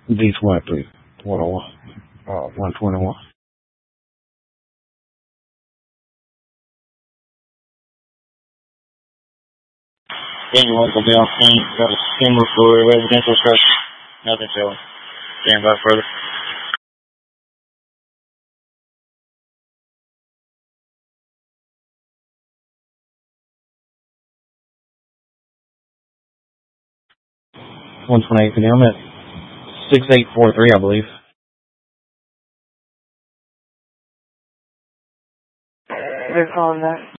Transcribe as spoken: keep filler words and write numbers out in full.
D twenty-three, one oh one, uh, one twenty-one. Anyone will be on scene. Got a single story residential structure. Nothing showing. Stand by further. one twenty-eight P M at six eight four three, I believe. They're calling that.